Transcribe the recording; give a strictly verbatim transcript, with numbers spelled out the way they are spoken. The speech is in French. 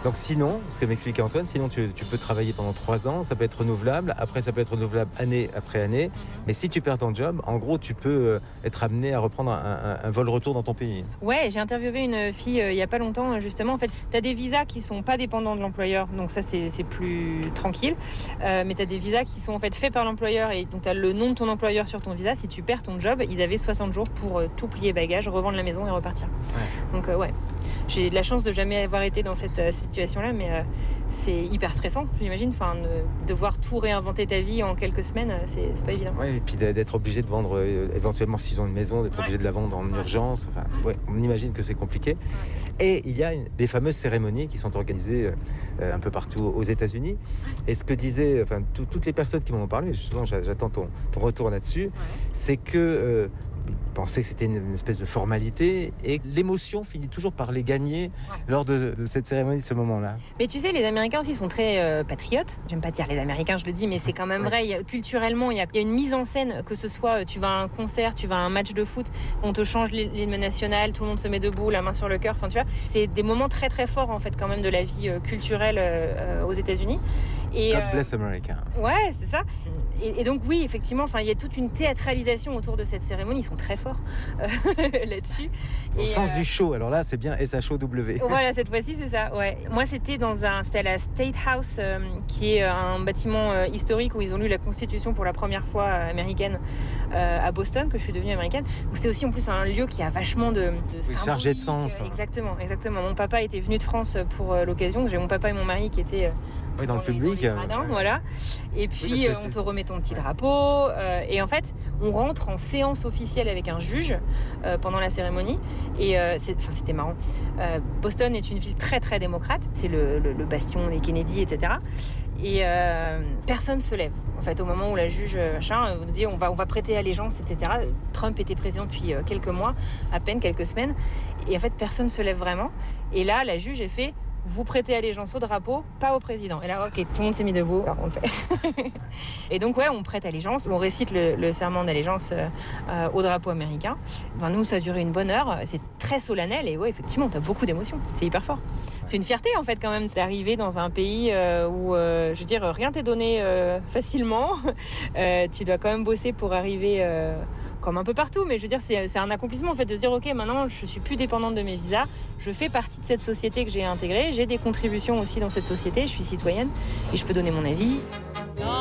Donc sinon, ce que m'expliquait Antoine, sinon tu, tu peux travailler pendant trois ans, ça peut être renouvelable, après ça peut être renouvelable année après année, mm-hmm. mais si tu perds ton job, en gros tu peux être amené à reprendre un, un, un vol retour dans ton pays. Ouais, j'ai interviewé une fille euh, il y a pas longtemps justement, en fait, tu as des visas qui sont pas dépendants de l'employeur, donc ça c'est, c'est plus tranquille, euh, mais tu as des visas qui sont en fait faits par l'employeur et donc tu as le nom de ton employeur sur ton visa. Si tu perds ton job, ils avaient soixante jours pour euh, tout plier bagages, revendre la maison et repartir. Ouais. Donc euh, ouais, j'ai de la chance de jamais avoir été dans cette euh, situation-là, mais euh, c'est hyper stressant, j'imagine. Enfin, de devoir tout réinventer ta vie en quelques semaines, c'est, c'est pas évident. Ouais, et puis d'être obligé de vendre, euh, éventuellement s'ils ont une maison, d'être ouais. obligé de la vendre en ouais. urgence. Enfin, ouais, on imagine que c'est compliqué. Ouais. Et il y a une, des fameuses cérémonies qui sont organisées euh, un peu partout aux États-Unis. Ouais. Et ce que disaient, enfin, tout, toutes les personnes qui m'en ont parlé, justement, j'attends ton, ton retour là-dessus, ouais. c'est que euh, pensaient que c'était une, une espèce de formalité et l'émotion finit toujours par les gagner ouais. lors de, de cette cérémonie, de ce moment-là. Mais tu sais, les Américains aussi sont très euh, patriotes. J'aime pas dire les Américains, je le dis, mais c'est quand même ouais. vrai. Il y a, culturellement, il y, a, il y a une mise en scène, que ce soit tu vas à un concert, tu vas à un match de foot, on te change l'hymne national, tout le monde se met debout, la main sur le cœur. Enfin, tu vois, c'est des moments très très forts en fait quand même de la vie euh, culturelle euh, aux États-Unis. Et, God bless America. Euh, ouais, c'est ça. Et, et donc oui, effectivement, enfin, il y a toute une théâtralisation autour de cette cérémonie. Ils sont très forts euh, là-dessus. Au et, sens euh, du show. Alors là, c'est bien S H O W. Voilà, cette fois-ci, c'est ça. Ouais. Moi, c'était dans un, c'était à la State House, euh, qui est un bâtiment euh, historique où ils ont lu la Constitution pour la première fois euh, américaine euh, à Boston, que je suis devenue américaine. Donc c'est aussi en plus un lieu qui a vachement de, de oui, chargé de sens. Euh, exactement, exactement. Mon papa était venu de France pour euh, l'occasion. J'ai mon papa et mon mari qui étaient euh, oui, dans, dans le les, public. Dans les gradins, ouais. Voilà. Et puis, oui, euh, on te remet ton petit ouais. drapeau. Euh, et en fait, on rentre en séance officielle avec un juge euh, pendant la cérémonie. Et euh, c'est, c'était marrant. Euh, Boston est une ville très, très démocrate. C'est le, le, le bastion des Kennedy, et cetera. Et euh, personne se lève. En fait, au moment où la juge machin, vous dit on va, on va prêter allégeance, et cetera. Trump était président depuis euh, quelques mois, à peine quelques semaines. Et en fait, personne se lève vraiment. Et là, la juge, elle fait... Vous prêtez allégeance au drapeau, pas au président. Et là, ok, tout le monde s'est mis debout. Alors, on le fait. Et donc, ouais, on prête allégeance, on récite le, le serment d'allégeance euh, au drapeau américain. Enfin, nous, ça a duré une bonne heure. C'est très solennel et ouais, effectivement, t'as beaucoup d'émotions. C'est hyper fort. C'est une fierté, en fait, quand même, d'arriver dans un pays euh, où, euh, je veux dire, rien t'est donné euh, facilement. euh, tu dois quand même bosser pour arriver... Euh, comme un peu partout, mais je veux dire, c'est, c'est un accomplissement en fait de se dire ok, maintenant je suis plus dépendante de mes visas, je fais partie de cette société que j'ai intégrée, j'ai des contributions aussi dans cette société, je suis citoyenne et je peux donner mon avis.